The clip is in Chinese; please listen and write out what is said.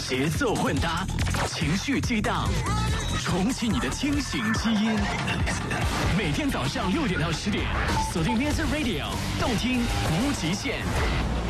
节奏混搭，情绪激荡，重启你的清醒基因。每天早上6点到10点，锁定 Music Radio， 动听无极限。